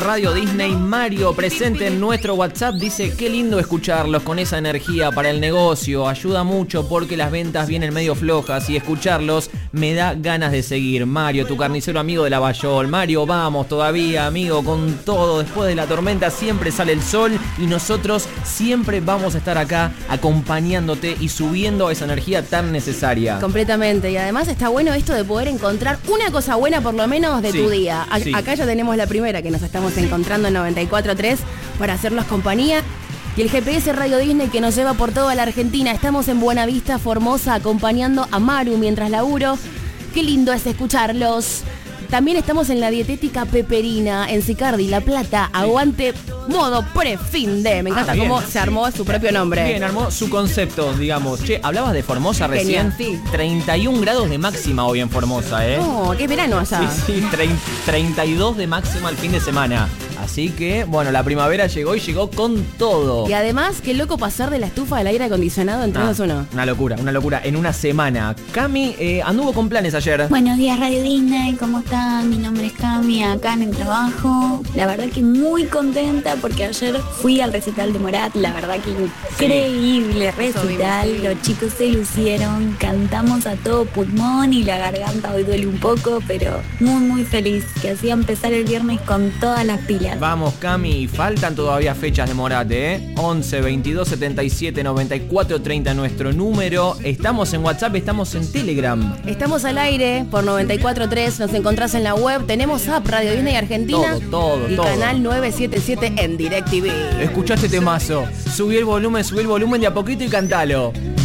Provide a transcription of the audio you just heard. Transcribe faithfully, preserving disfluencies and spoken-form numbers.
Radio Disney. Mario, presente en nuestro WhatsApp, dice: qué lindo escucharlos con esa energía para el negocio. Ayuda mucho porque las ventas vienen medio flojas y escucharlos me da ganas de seguir. Mario, tu carnicero amigo de Lavallol. Mario, vamos todavía, amigo, con todo. Después de la tormenta siempre sale el sol y nosotros siempre vamos a estar acá acompañándote y subiendo esa energía tan necesaria. Completamente. Y además está bueno esto de poder encontrar una cosa buena por lo menos de sí, tu día. A- sí. Acá ya tenemos la primera, que nos estamos encontrando en noventa y cuatro punto tres para hacerlos compañía. Y el G P S Radio Disney que nos lleva por toda la Argentina. Estamos en Buenavista, Formosa, acompañando a Maru mientras laburo. Qué lindo es escucharlos. También estamos en la dietética Peperina, en Sicardi, La Plata. Aguante modo pre-fin de. Me encanta Ah, bien, cómo se armó su propio nombre. Bien, armó su concepto, digamos. Che, hablabas de Formosa recién. Genial, sí. treinta y un grados de máxima hoy en Formosa, ¿eh? Oh, qué verano allá. Sí, sí, treinta y dos de máxima el fin de semana. Así que, bueno, la primavera llegó y llegó con todo. Y además, qué loco pasar de la estufa al aire acondicionado en tres, dos, uno. Una locura, una locura. En una semana. Cami eh, anduvo con planes ayer. Buenos días Radio Disney, ¿cómo están? Mi nombre es Cami, acá en el trabajo. La verdad que muy contenta porque ayer fui al recital de Morat. La verdad que increíble recital. Los chicos se lucieron, cantamos a todo pulmón y la garganta hoy duele un poco, pero muy muy feliz. Que hacía empezar el viernes con todas las pilas. Vamos, Cami, faltan todavía fechas de Morat, ¿eh? once, veintidós, setenta y siete, noventa y cuatro, treinta nuestro número. Estamos en WhatsApp, estamos en Telegram. Estamos al aire por noventa y cuatro punto tres, nos encontrás en la web, tenemos app Radio Disney Argentina. Todo, todo, y todo. canal novecientos setenta y siete en DirecTV. Escuchaste temazo. Subí el volumen, subí el volumen de a poquito y cantalo.